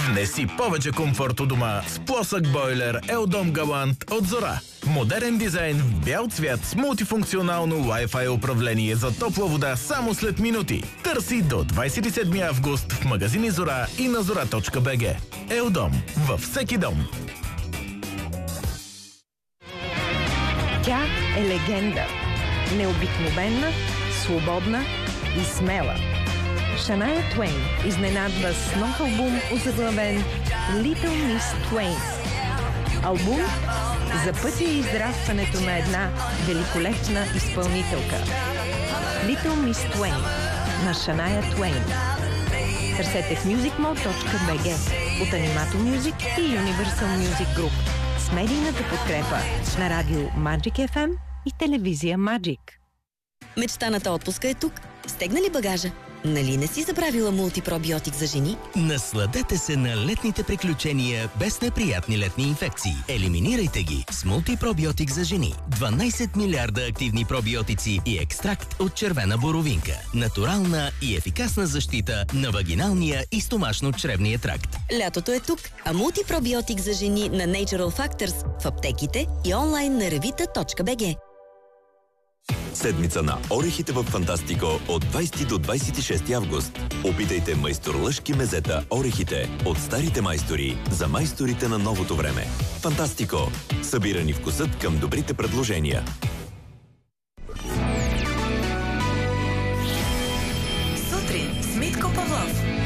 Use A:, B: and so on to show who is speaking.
A: Внеси повече комфорт у дома с плосък бойлер Еldom Галант от Зора. Модерен дизайн в бял цвят с мултифункционално Wi-Fi управление за топла вода само след минути. Търси до 27 август в магазини Зора и на zora.bg. Еldom във всеки дом.
B: Тя е легенда. Необикновена, свободна и смела. Шания Туейн изненадва с нов албум, озаглавен Little Miss Twain. Албум за пътя и израстването на една великолепна изпълнителка. Little Miss Twain на Шания Туейн. Търсете в musicmall.bg от Animato Music и Universal Music Group с медийната подкрепа на радио Magic FM и телевизия Magic.
C: Мечтаната отпуска е тук. Стегна ли багажа? Нали не си забравила мултипробиотик за жени?
D: Насладете се на летните приключения без неприятни летни инфекции. Елиминирайте ги с мултипробиотик за жени. 12 милиарда активни пробиотици и екстракт от червена боровинка. Натурална и ефикасна защита на вагиналния и стомашно-чревния тракт.
C: Лятото е тук, а мултипробиотик за жени на Natural Factors в аптеките и онлайн на revita.bg.
E: Седмица на орехите в Фантастико от 20 до 26 август. Опитайте майсторлъшки мезета орехите от старите майстори за майсторите на новото време. Фантастико. Събирани вкусът към добрите предложения.
F: Сутрин с Митко Павлов.